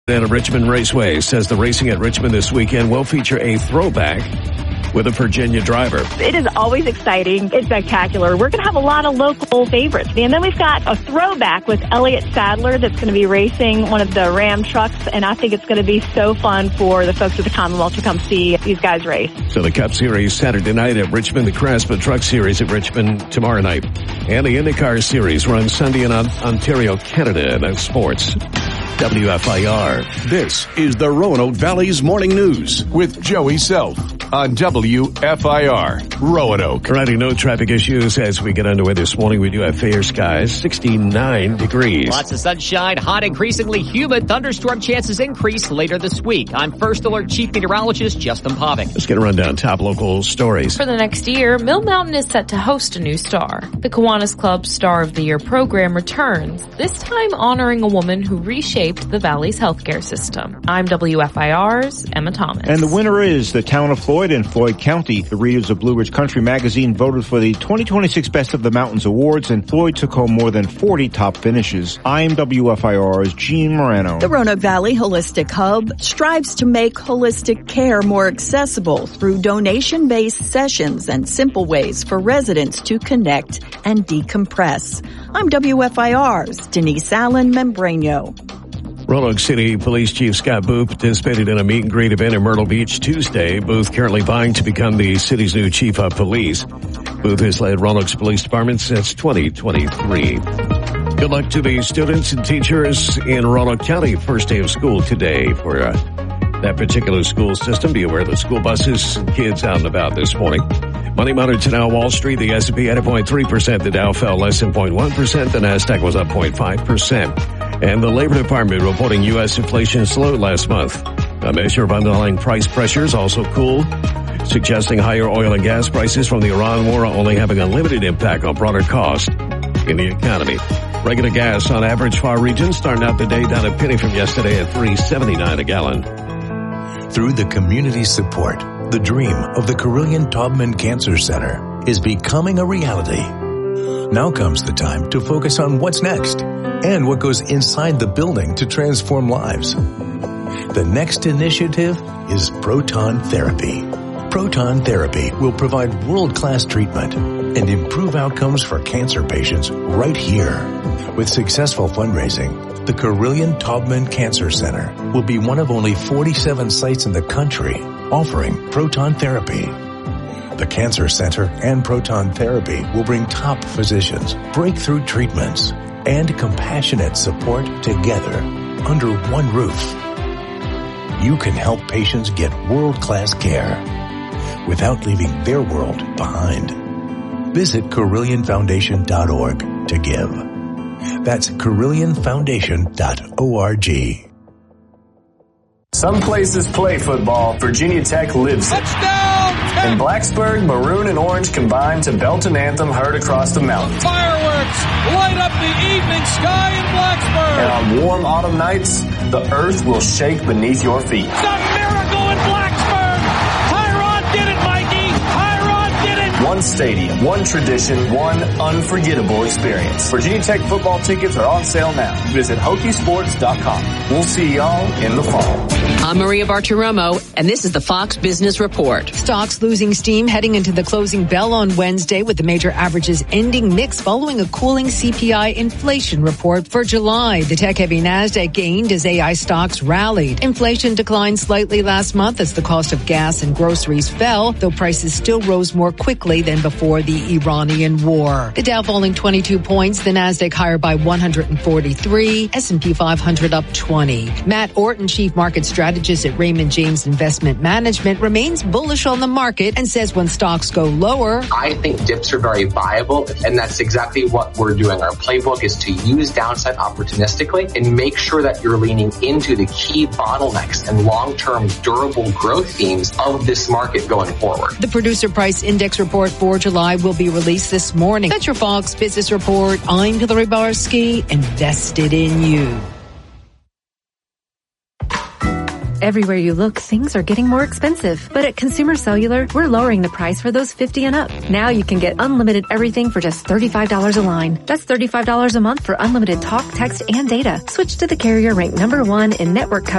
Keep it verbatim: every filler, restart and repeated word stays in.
And Richmond Raceway says the racing at Richmond this weekend will feature a throwback with a Virginia driver. It is always exciting. It's spectacular. We're going to have a lot of local favorites. And then we've got a throwback with Elliott Sadler that's going to be racing one of the Ram trucks. And I think it's going to be so fun for the folks at the Commonwealth to come see these guys race. So the Cup Series Saturday night at Richmond, the Craftsman Truck Series at Richmond tomorrow night. And the IndyCar Series runs Sunday in Ontario, Canada. That's sports. W F I R. This is the Roanoke Valley's Morning News with Joey Self on W F I R, Roanoke. Alrighty, no traffic issues as we get underway this morning. We do have fair skies, sixty-nine degrees. Lots of sunshine, hot, increasingly humid. Thunderstorm chances increase later this week. I'm First Alert Chief Meteorologist Justin Povick. Let's get a rundown. Top local stories. For the next year, Mill Mountain is set to host a new star. The Kiwanis Club Star of the Year program returns, this time honoring a woman who reshaped the Valley's healthcare system. I'm W F I R's Emma Thomas. And the winner is the town of Floyd in Floyd County. The readers of Blue Ridge Country Magazine voted for the twenty twenty-six Best of the Mountains Awards, and Floyd took home more tthan forty top finishes. I'm W F I R's Gene Morano. The Roanoke Valley Holistic Hub strives to make holistic care more accessible through donation-based sessions and simple ways for residents to connect and decompress. I'm W F I R's Denise Allen Membrano. Roanoke City Police Chief Scott Booth participated in a meet and greet event in Myrtle Beach Tuesday. Booth currently vying to become the city's new chief of police. Booth has led Roanoke's police department since twenty twenty-three. Good luck to the students and teachers in Roanoke County. First day of school today for uh, that particular school system. Be aware of the school buses and kids out and about this morning. Money monitor to now Wall Street. The S and P had a zero point three percent. The Dow fell less than zero point one percent. The NASDAQ was up zero point five percent. And the Labor Department reporting U S inflation slowed last month. A measure of underlying price pressures also cooled, suggesting higher oil and gas prices from the Iran war are only having a limited impact on broader costs in the economy. Regular gas on average for our region starting out the day down a penny from yesterday at three seventy-nine a gallon. Through the community support, the dream of the Carilion Taubman Cancer Center is becoming a reality. Now comes the time to focus on what's next and what goes inside the building to transform lives. The next initiative is proton therapy. Proton therapy will provide world-class treatment and improve outcomes for cancer patients right here. With successful fundraising, the Carilion Taubman Cancer Center will be one of only forty-seven sites in the country offering proton therapy. The Cancer Center and proton therapy will bring top physicians, breakthrough treatments, and compassionate support together under one roof. You can help patients get world-class care without leaving their world behind. Visit Carilion Foundation dot org to give. That's Carilion Foundation dot org. Some places play football. Virginia Tech lives it. Touchdown! In Blacksburg, maroon and orange combine to belt an anthem heard across the mountain. Fireworks light up the evening sky in Blacksburg. And on warm autumn nights, the earth will shake beneath your feet. It's a miracle in Blacksburg. Tyrod did it, Mikey. Tyrod did it. One stadium, one tradition, one unforgettable experience. Virginia Tech football tickets are on sale now. Visit Hokie Sports dot com. We'll see y'all in the fall. I'm Maria Bartiromo, and this is the Fox Business Report. Stocks losing steam heading into the closing bell on Wednesday, with the major averages ending mixed following a cooling C P I inflation report for July. The tech-heavy NASDAQ gained as A I stocks rallied. Inflation declined slightly last month as the cost of gas and groceries fell, though prices still rose more quickly than before the Iranian war. The Dow falling twenty-two points, the NASDAQ higher by one hundred forty-three, S and P five hundred up twenty. Matt Orton, Chief Market Strategist at Raymond James Investment Management, remains bullish on the market and says when stocks go lower, I think dips are very viable, and that's exactly what we're doing. Our playbook is to use downside opportunistically and make sure that you're leaning into the key bottlenecks and long-term durable growth themes of this market going forward. The Producer Price Index report for July will be released this morning. That's your Fox Business Report. I'm Hillary Barsky, invested in you. Everywhere you look, things are getting more expensive. But at Consumer Cellular, we're lowering the price for those fifty and up. Now you can get unlimited everything for just thirty-five dollars a line. That's thirty-five dollars a month for unlimited talk, text, and data. Switch to the carrier ranked number one in network coverage